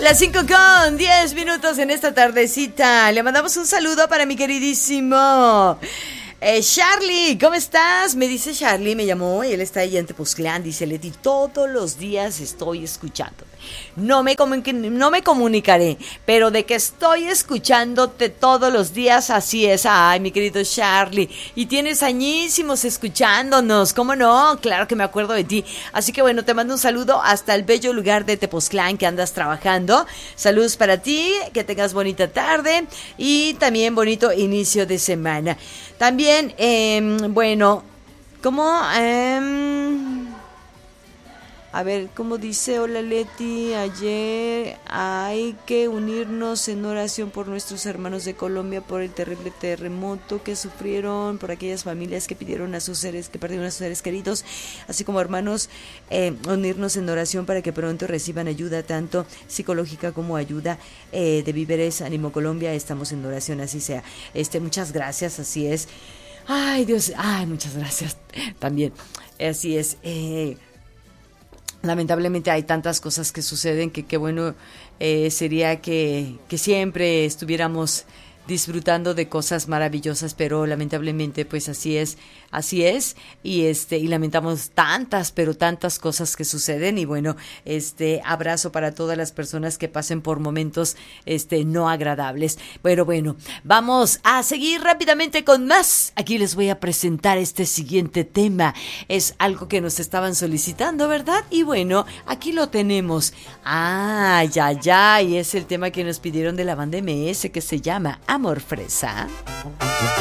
Las 5:10 en esta tardecita. Le mandamos un saludo para mi queridísimo Charlie. ¿Cómo estás? Me dice Charlie, me llamó y él está ahí en Tepoztlán. Dice Leti, todos los días estoy escuchando. No me comunicaré, pero de que estoy escuchándote todos los días, así es. Ay, mi querido Charlie, y tienes añísimos escuchándonos, ¿cómo no? Claro que me acuerdo de ti. Así que bueno, te mando un saludo hasta el bello lugar de Tepoztlán que andas trabajando. Saludos para ti, que tengas bonita tarde y también bonito inicio de semana. También, bueno, ¿cómo? A ver, ¿cómo dice? Hola Leti, ayer hay que unirnos en oración por nuestros hermanos de Colombia por el terrible terremoto que sufrieron, por aquellas familias que perdieron a sus seres queridos, así como hermanos, unirnos en oración para que pronto reciban ayuda tanto psicológica como ayuda de Víveres Ánimo Colombia. Estamos en oración, así sea. Muchas gracias, así es. Ay, Dios, ay, muchas gracias también. Así es. Lamentablemente hay tantas cosas que suceden que qué bueno sería que siempre estuviéramos disfrutando de cosas maravillosas, pero lamentablemente pues así es y lamentamos tantas cosas que suceden y bueno, abrazo para todas las personas que pasen por momentos no agradables. Bueno, vamos a seguir rápidamente con más. Aquí les voy a presentar este siguiente tema. Es algo que nos estaban solicitando, ¿verdad? Y bueno, aquí lo tenemos. Y es el tema que nos pidieron de la banda MS que se llama Amor Fresa.